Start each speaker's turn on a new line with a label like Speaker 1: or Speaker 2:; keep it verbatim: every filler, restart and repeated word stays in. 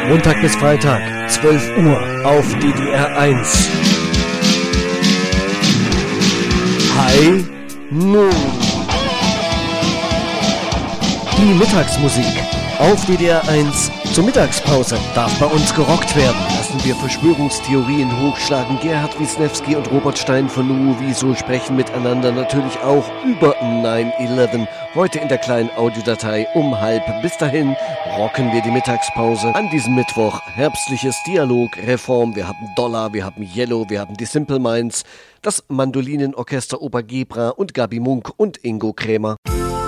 Speaker 1: Montag bis Freitag, zwölf Uhr auf D D R eins. High Noon. Die Mittagsmusik auf D D R eins. Zur Mittagspause darf bei uns gerockt werden. Lassen wir Verschwörungstheorien hochschlagen. Gerhard Wisniewski und Robert Stein von Nu Wieso sprechen miteinander natürlich auch über neun elf. Heute in der kleinen Audiodatei um halb. Bis dahin rocken wir die Mittagspause an diesem Mittwoch. Herbstliches Dialog, Reform. Wir haben Dollar, wir haben Yellow, wir haben die Simple Minds, das Mandolinenorchester Oper Gebra und Gabi Munk und Ingo Krämer.